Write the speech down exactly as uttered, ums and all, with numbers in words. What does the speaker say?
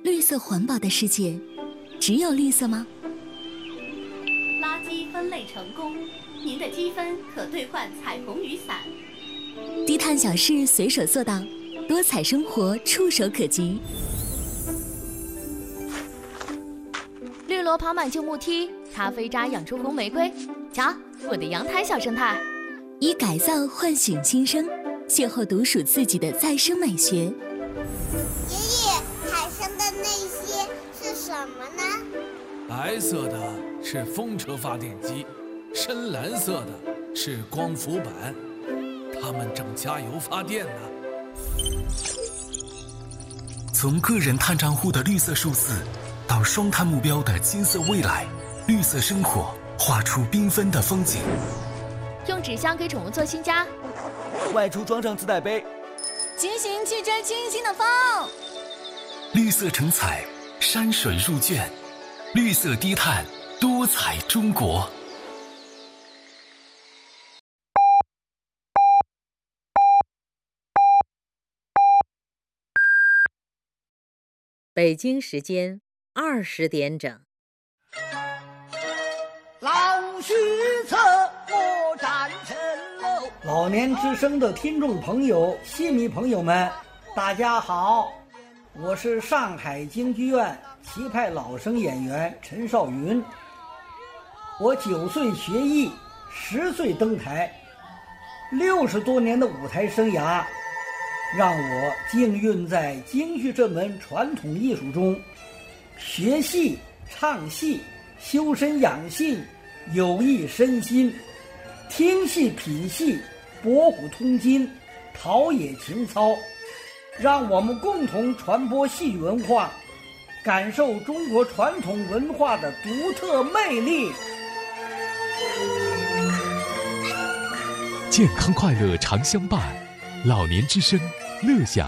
绿色环保的世界，只有绿色吗？ 垃圾分类成功，您的积分可兑换彩虹雨伞。 低碳小事随手做到，多彩生活触手可及。 绿萝跑满旧木梯，咖啡渣养出红玫瑰。瞧，我的阳台小生态。 以改造唤醒新生，邂逅独属自己的再生美学。爷爷，海上的那些是什么呢？ 白色的是风车发电机，深蓝色的是光伏板，它们正加油发电呢。 从个人碳账户的绿色数字，到双碳目标的金色未来，绿色生活画出缤纷的风景。 用纸箱给宠物做新家， 外出装上自带杯， 骑行去追清新的风。 绿色成彩，山水入卷，绿色低碳，多彩中国。 北京时间二十点整。 老许策，我战成喽！老年之声的听众朋友、戏迷朋友们，大家好，我是上海京剧院棋派老生演员陈少云。我九岁学艺，十岁登台，六十多年的舞台生涯，让我浸润在京剧这门传统艺术中，学戏、唱戏、修身养性，有益身心；听戏、品戏，博古通今，陶冶情操。让我们共同传播戏剧文化，感受中国传统文化的独特魅力。 健康快乐常相伴，老年之声，乐享